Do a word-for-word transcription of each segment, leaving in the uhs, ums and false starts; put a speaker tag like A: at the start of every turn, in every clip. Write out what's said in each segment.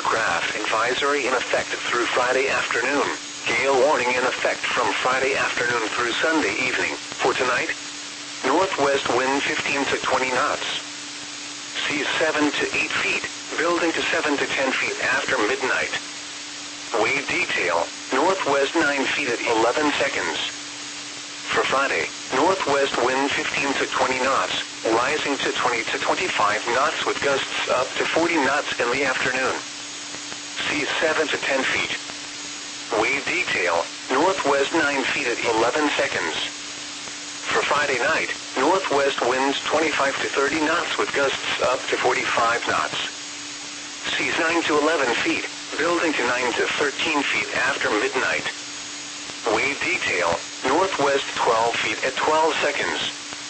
A: Aircraft advisory in effect through Friday afternoon. Gale warning in effect from Friday afternoon through Sunday evening. For tonight, northwest wind fifteen to twenty knots. Seas seven to eight feet, building to seven to ten feet after midnight. Wave detail, northwest nine feet at eleven seconds. For Friday, northwest wind fifteen to twenty knots, rising to twenty to twenty-five knots with gusts up to forty knots in the afternoon. Seas seven to ten feet. Wave detail, northwest nine feet at eleven seconds. For Friday night, northwest winds twenty-five to thirty knots with gusts up to forty-five knots. Seas nine to eleven feet, building to nine to thirteen feet after midnight. Wave detail, northwest twelve feet at twelve seconds.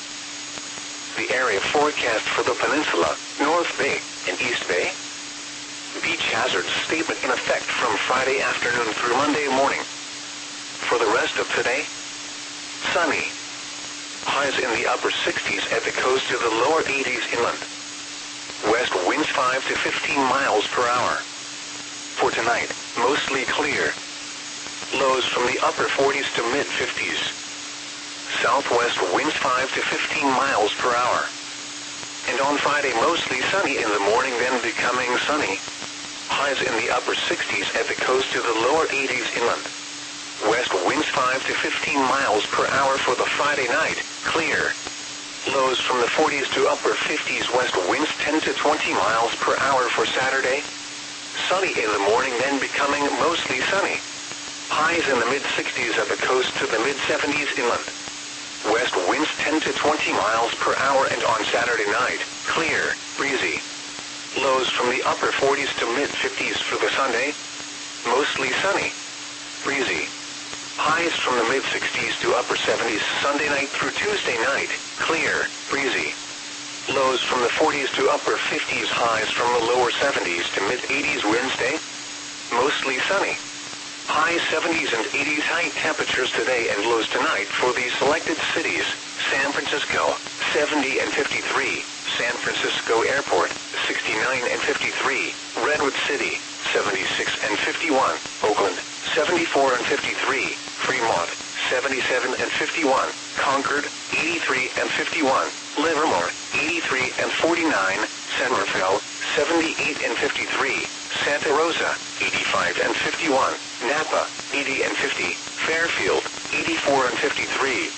A: The area forecast for the peninsula, North Bay, and East Bay. Beach hazard statement in effect from Friday afternoon through Monday morning. For the rest of today, sunny. Highs in the upper sixties at the coast to the lower eighties inland. West winds five to fifteen miles per hour. For tonight, mostly clear. Lows from the upper forties to mid fifties. Southwest winds five to fifteen miles per hour. And on Friday, mostly sunny in the morning, then becoming sunny. Highs in the upper sixties at the coast to the lower eighties inland. West winds five to fifteen miles per hour for the Friday night, clear. Lows from the forties to upper fifties. West winds ten to twenty miles per hour for Saturday. Sunny in the morning, then becoming mostly sunny. Highs in the mid sixties at the coast to the mid seventies inland. West winds ten to twenty miles per hour, and on Saturday night, clear, breezy. Lows from the upper forties to mid fifties for the Sunday. Mostly sunny, breezy. Highs from the mid sixties to upper seventies Sunday night through Tuesday night, clear, breezy. Lows from the forties to upper fifties. Highs from the lower seventies to mid eighties Wednesday. Mostly sunny. High seventies and eighties. High temperatures today and lows tonight for the selected cities. San Francisco, seventy and fifty-three. San Francisco Airport, sixty-nine and fifty-three. Redwood City, seventy-six and fifty-one. Oakland, seventy-four and fifty-three. Fremont, seventy-seven and fifty-one. Concord, eighty-three and fifty-one. Livermore, eighty-three and forty-nine. San Rafael, seventy-eight and fifty-three. Santa Rosa, eighty-five and fifty-one. Napa, eighty and fifty. Fairfield, eighty-four and fifty-three.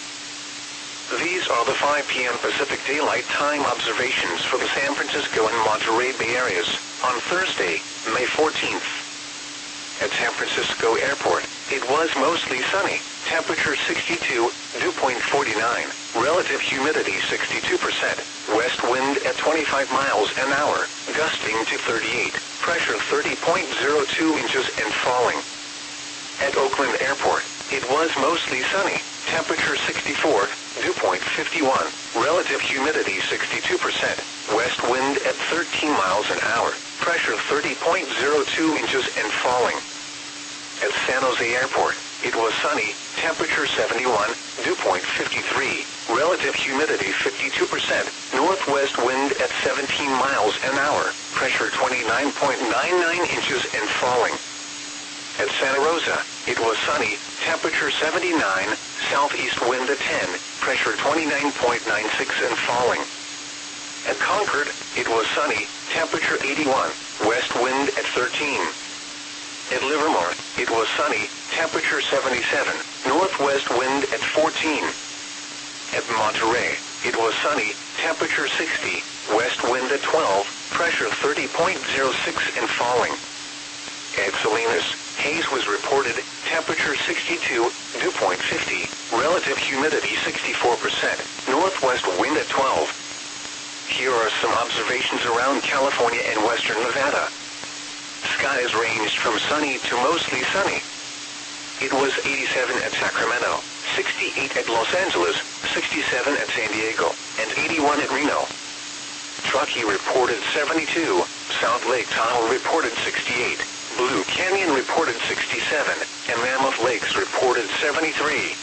A: These are the five p m Pacific Daylight Time observations for the San Francisco and Monterey Bay areas on Thursday, May fourteenth. At San Francisco Airport, it was mostly sunny. Temperature sixty-two, dew point forty-nine. Relative humidity sixty-two percent. West wind at twenty-five miles an hour, gusting to thirty-eight. Pressure thirty point zero two inches and falling. At Oakland Airport, it was mostly sunny. Temperature sixty-four, dew point fifty-one. Relative humidity sixty-two percent. West wind at thirteen miles an hour. Pressure thirty point zero two inches and falling. At San Jose Airport, it was sunny. Temperature seventy-one, dew point fifty-three. Relative humidity fifty-two percent. Northwest wind at seventeen miles an hour. Pressure twenty-nine point nine nine inches and falling. At Santa Rosa, it was sunny. Temperature seventy-nine. Southeast wind at ten. Pressure twenty-nine point nine six and falling. At Concord, it was sunny. Temperature eighty-one. West wind at thirteen. At Livermore, it was sunny. Temperature seventy-seven. Northwest wind at fourteen. At Monterey, it was sunny. Temperature sixty. West wind at twelve. Pressure thirty point zero six and falling. At Salinas, haze was reported. Temperature sixty-two. Dew point fifty. Relative humidity sixty-four percent. Northwest wind at twelve. Here are some observations around California and western Nevada. Skies ranged from sunny to mostly sunny. It was eighty-seven at Sacramento, sixty-eight at Los Angeles, sixty-seven at San Diego, and eighty-one at Reno. Truckee reported seventy-two, South Lake Tahoe reported sixty-eight, Blue Canyon reported sixty-seven, and Mammoth Lakes reported seventy-three.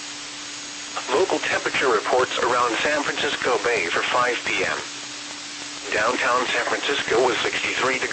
A: Local temperature reports around San Francisco Bay for five p m Downtown San Francisco was sixty-three degrees.